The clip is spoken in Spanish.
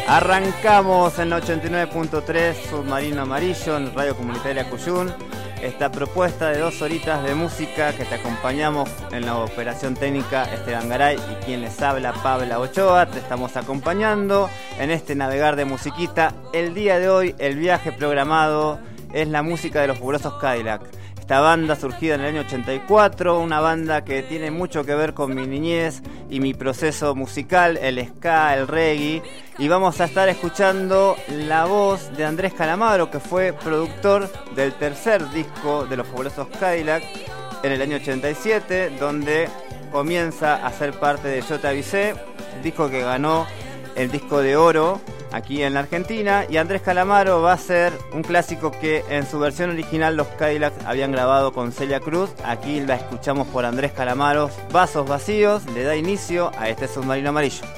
Arrancamos en la 89.3 Submarino Amarillo en Radio Comunitaria Cuyún. Esta propuesta de 2 horitas de música que te acompañamos en la operación técnica Esteban Garay y quien les habla, Pabla Ochoa. Te estamos acompañando en este navegar de musiquita. El día de hoy el viaje programado es la música de los Fabulosos Cadillac. Esta banda surgida en el año 84, una banda que tiene mucho que ver con mi niñez y mi proceso musical, el ska, el reggae. Y vamos a estar escuchando la voz de Andrés Calamaro, que fue productor del tercer disco de los Fabulosos Cadillac en el año 87, donde comienza a ser parte de Yo Te Avisé, disco que ganó el disco de oro aquí en la Argentina. Y Andrés Calamaro va a ser un clásico que en su versión original los Cadillacs habían grabado con Celia Cruz. Aquí la escuchamos por Andrés Calamaro. Vasos Vacíos le da inicio a este Submarino Amarillo.